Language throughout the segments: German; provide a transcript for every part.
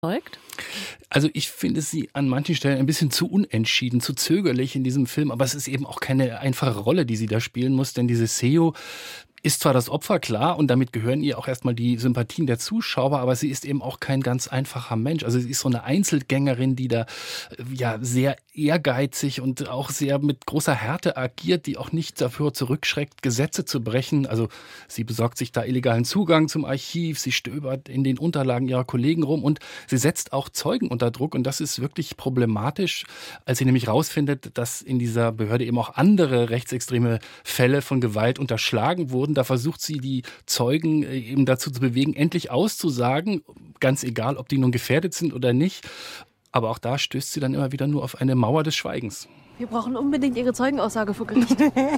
Also ich finde sie an manchen Stellen ein bisschen zu unentschieden, zu zögerlich in diesem Film, aber es ist eben auch keine einfache Rolle, die sie da spielen muss, denn diese Seo ist zwar das Opfer, klar, und damit gehören ihr auch erstmal die Sympathien der Zuschauer, aber sie ist eben auch kein ganz einfacher Mensch. Also sie ist so eine Einzelgängerin, die da ja sehr ehrgeizig und auch sehr mit großer Härte agiert, die auch nicht dafür zurückschreckt, Gesetze zu brechen. Also sie besorgt sich da illegalen Zugang zum Archiv, sie stöbert in den Unterlagen ihrer Kollegen rum und sie setzt auch Zeugen unter Druck, und das ist wirklich problematisch, als sie nämlich rausfindet, dass in dieser Behörde eben auch andere rechtsextreme Fälle von Gewalt unterschlagen wurden. Da versucht sie, die Zeugen eben dazu zu bewegen, endlich auszusagen, ganz egal, ob die nun gefährdet sind oder nicht. Aber auch da stößt sie dann immer wieder nur auf eine Mauer des Schweigens. Wir brauchen unbedingt Ihre Zeugenaussage vor Gericht.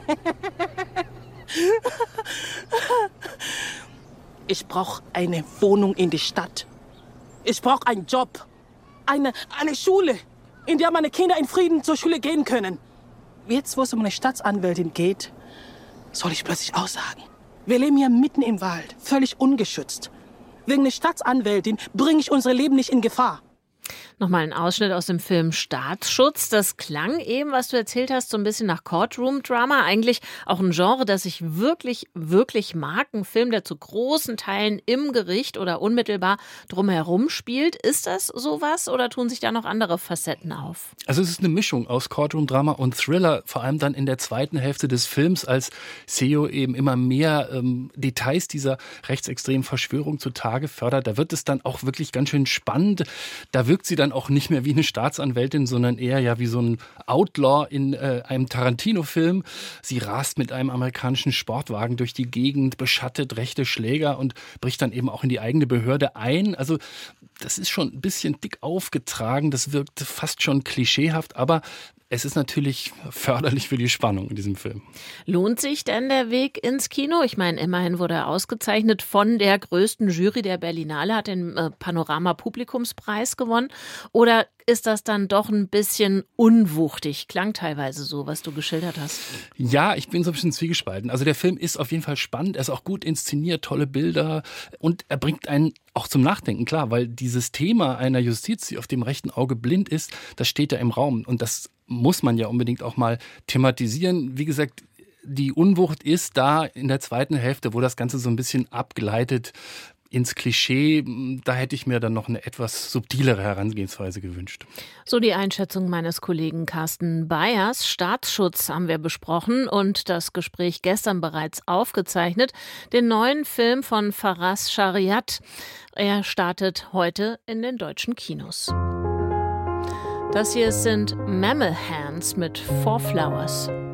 Ich brauche eine Wohnung in der Stadt. Ich brauche einen Job. Eine Schule, in der meine Kinder in Frieden zur Schule gehen können. Jetzt, wo es um eine Staatsanwältin geht, soll ich plötzlich aussagen. Wir leben hier mitten im Wald, völlig ungeschützt. Wegen einer Staatsanwältin bringe ich unser Leben nicht in Gefahr. Nochmal ein Ausschnitt aus dem Film Staatsschutz. Das klang eben, was du erzählt hast, so ein bisschen nach Courtroom-Drama. Eigentlich auch ein Genre, das ich wirklich, wirklich mag. Ein Film, der zu großen Teilen im Gericht oder unmittelbar drumherum spielt. Ist das sowas oder tun sich da noch andere Facetten auf? Also es ist eine Mischung aus Courtroom-Drama und Thriller, vor allem dann in der zweiten Hälfte des Films, als Seo eben immer mehr Details dieser rechtsextremen Verschwörung zutage fördert. Da wird es dann auch wirklich ganz schön spannend. Da wirkt sie dann auch nicht mehr wie eine Staatsanwältin, sondern eher ja wie so ein Outlaw in einem Tarantino-Film. Sie rast mit einem amerikanischen Sportwagen durch die Gegend, beschattet rechte Schläger und bricht dann eben auch in die eigene Behörde ein. Also das ist schon ein bisschen dick aufgetragen, das wirkt fast schon klischeehaft, aber es ist natürlich förderlich für die Spannung in diesem Film. Lohnt sich denn der Weg ins Kino? Ich meine, immerhin wurde er ausgezeichnet von der größten Jury der Berlinale, hat den Panorama-Publikumspreis gewonnen. Oder ist das dann doch ein bisschen unwuchtig? Klang teilweise so, was du geschildert hast. Ja, ich bin so ein bisschen zwiegespalten. Also der Film ist auf jeden Fall spannend, er ist auch gut inszeniert, tolle Bilder und er bringt einen auch zum Nachdenken, klar, weil dieses Thema einer Justiz, die auf dem rechten Auge blind ist, das steht ja im Raum und das muss man ja unbedingt auch mal thematisieren. Wie gesagt, die Unwucht ist da in der zweiten Hälfte, wo das Ganze so ein bisschen abgleitet ins Klischee. Da hätte ich mir dann noch eine etwas subtilere Herangehensweise gewünscht. So die Einschätzung meines Kollegen Carsten Beyers. Staatsschutz haben wir besprochen und das Gespräch gestern bereits aufgezeichnet. Den neuen Film von Faraz Shariat. Er startet heute in den deutschen Kinos. Das hier sind Mammal Hands mit Four Flowers.